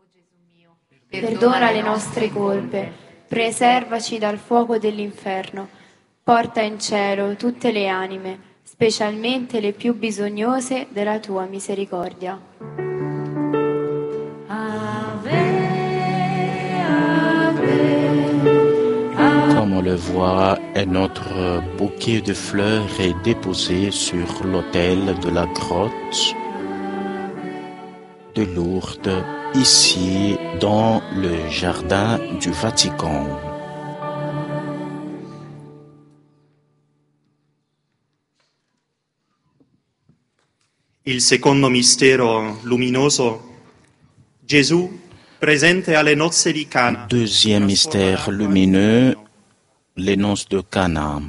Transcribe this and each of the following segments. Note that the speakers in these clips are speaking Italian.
Perdona le nostre colpe, preservaci dal fuoco dell'inferno, porta in cielo tutte le anime, specialmente le più bisognose della tua misericordia. Comme on le voit, notre bouquet de fleurs est déposé sur l'autel de la grotte de Lourdes, ici dans le jardin du Vatican. Il secondo mistero luminoso, Gesù presente alle nozze di Cana. Deuxième mystère lumineux, les noces de Cana.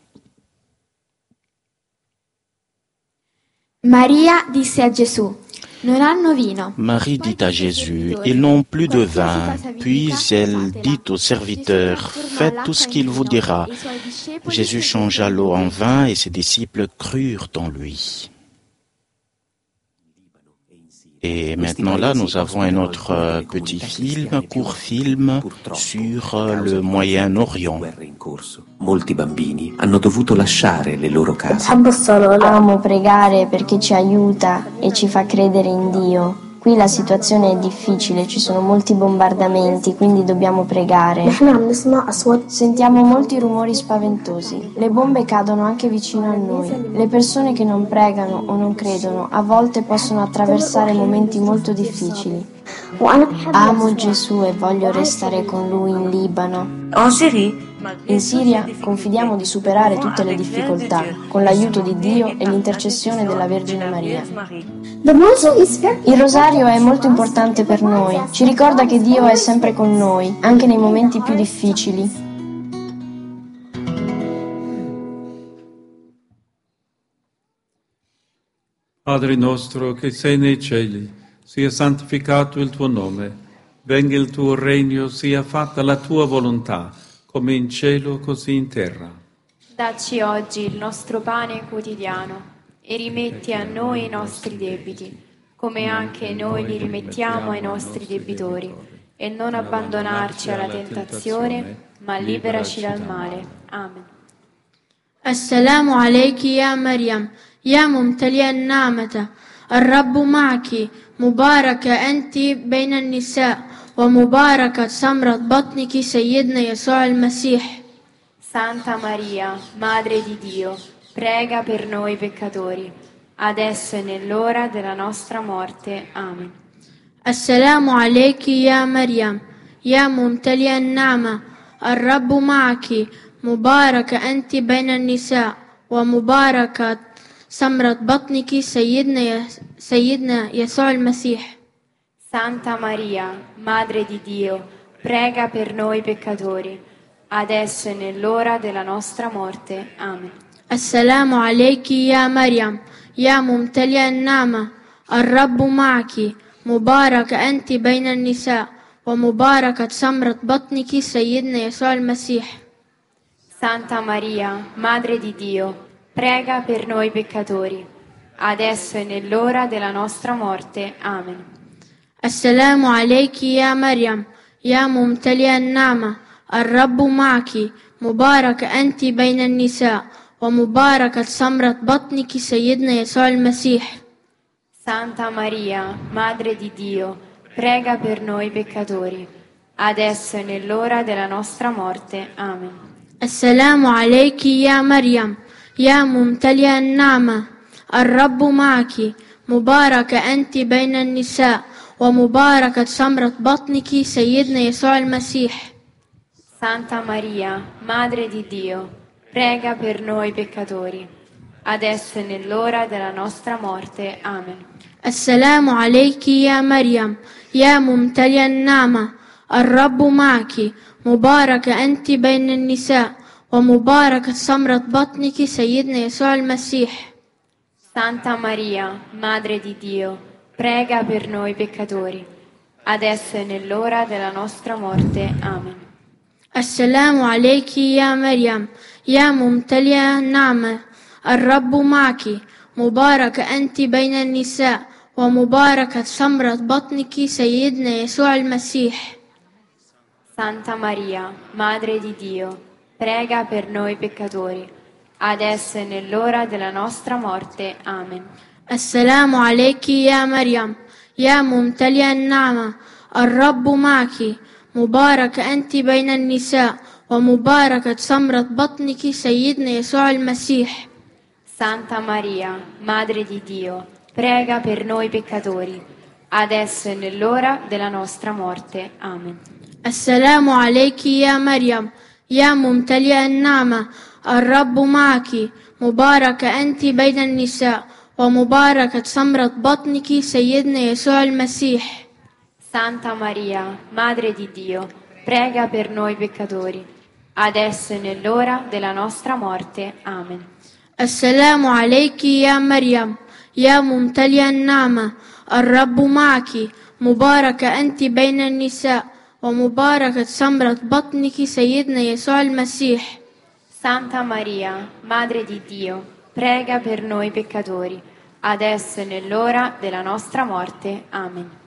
Maria disse a Gesù: non hanno vino. Marie dit à Jésus, ils n'ont plus de vin. Puis elle dit aux serviteurs, faites tout ce qu'il vous dira. Jésus changea l'eau en vin et ses disciples crurent en lui. Et maintenant là, nous avons un autre petit film, court film sur le Moyen-Orient. Molti bambini hanno dovuto lasciare le loro case. Amo pregare perché ci aiuta e ci fa credere in Dio. Qui la situazione è difficile, ci sono molti bombardamenti, quindi dobbiamo pregare. Sentiamo molti rumori spaventosi. Le bombe cadono anche vicino a noi. Le persone che non pregano o non credono a volte possono attraversare momenti molto difficili. Amo Gesù e voglio restare con Lui in Libano. In Siria confidiamo di superare tutte le difficoltà con l'aiuto di Dio e l'intercessione della Vergine Maria. Il rosario è molto importante per noi, ci ricorda che Dio è sempre con noi, anche nei momenti più difficili. Padre nostro che sei nei cieli, sia santificato il tuo nome, venga il tuo regno, sia fatta la tua volontà, come in cielo così in terra. Dacci oggi il nostro pane quotidiano e rimetti a noi i nostri debiti, come anche noi li rimettiamo ai nostri debitori, e non abbandonarci alla tentazione, ma liberaci dal male. Amen. السلام عليك يا مريم يا ممتلئة النعمة الرب معك مباركة أنت بين النساء ومباركة ثمرة بطنك سيدنا يسوع المسيح. Santa Maria, Madre di Dio, prega per noi peccatori, adesso e nell'ora della nostra morte. Amen. السلام عليك يا مريم يا ممتلئة النعمة الرب معك مباركة أنت بين النساء ومباركة ثمرة بطنك سيدنا يسوع المسيح. Santa Maria, Madre di Dio, prega per noi peccatori, adesso e nell'ora della nostra morte. Amen. السلام عليك يا مريم يا ممتلئة النعمة الرب معك مباركة أنت بين النساء ومباركة ثمرة بطنك سيدنا يسوع المسيح. Santa Maria, Madre di Dio, prega per noi peccatori, adesso e nell'ora della nostra morte. Amen. السلام عليك يا مريم يا ممتلئة النعمة الرب معك مباركة أنت بين النساء ومباركة ثمرة بطنك سيدنا يسوع المسيح. Santa Maria, Madre di Dio, prega per noi peccatori, adesso e nell'ora della nostra morte. Amen. السلام عليك يا مريم يا ممتلئة النعمة الرب معك مباركة أنت بين النساء ومباركة ثمرة بطنك سيدنا يسوع المسيح. Santa Maria, Madre di Dio, prega per noi peccatori, adesso e nell'ora della nostra morte. Amen. السلام عليك يا مريم يا ممتلئة النعمة الرب معك مباركة أنت بين النساء ومباركة ثمرة بطنك سيدنا يسوع المسيح. Santa Maria, Madre di Dio, prega per noi peccatori, adesso e nell'ora della nostra morte. Amen. السلام عليك يا مريم يا ممتلئة النعمة الرب معك مباركة أنت بين النساء ومباركة ثمرة بطنك سيدنا يسوع المسيح. Santa Maria, Madre di Dio, prega per noi peccatori, adesso e nell'ora della nostra morte. Amen. السلام عليك يا مريم يا ممتلئة النعمة، الرب معك، مباركة أنت بين النساء، ومباركة ثمرة بطنك سيدنا يسوع المسيح. Santa Maria, Madre di Dio, prega per noi peccatori, adesso e nell'ora della nostra morte. Amen. السلام عليك يا مريم يا ممتلئة النعمة، الرب معك، مباركة أنت بين النساء، ومباركة ثمرة بطنك سيدنا يسوع المسيح. Santa Maria, Madre di Dio, prega per noi peccatori, adesso e nell'ora della nostra morte. Amen. السلام عليك يا مريم يا ممتلئة النعمة، الرب معك، مباركة أنت بين النساء، ومباركة ثمرة بطنك سيدنا يسوع المسيح. Santa Maria, Madre di Dio, prega per noi peccatori, adesso e nell'ora della nostra morte. Amen.